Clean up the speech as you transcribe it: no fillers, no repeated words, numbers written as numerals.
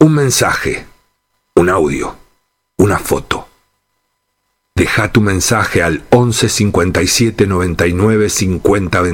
Un mensaje, un audio, una foto. Deja tu mensaje al 11 57 99 50